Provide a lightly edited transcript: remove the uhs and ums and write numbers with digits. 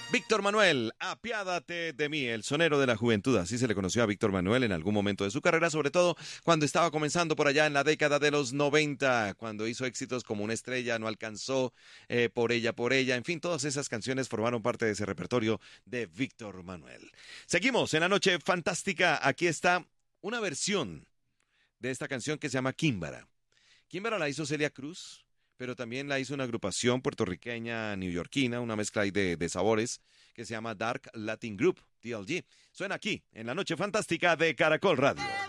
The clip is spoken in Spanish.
Víctor Manuel, apiádate de mí, el sonero de la juventud. Así se le conoció a Víctor Manuel en algún momento de su carrera, sobre todo cuando estaba comenzando por allá en la década de los 90, cuando hizo éxitos como Una estrella, No alcanzó, por ella, en fin, todas esas canciones formaron parte de ese repertorio de Víctor Manuel. Seguimos en la noche fantástica. Aquí está una versión de esta canción que se llama Químbara. Químbara la hizo Celia Cruz, pero también la hizo una agrupación puertorriqueña neoyorquina, una mezcla ahí de sabores, que se llama Dark Latin Group, DLG. Suena aquí, en la noche fantástica de Caracol Radio.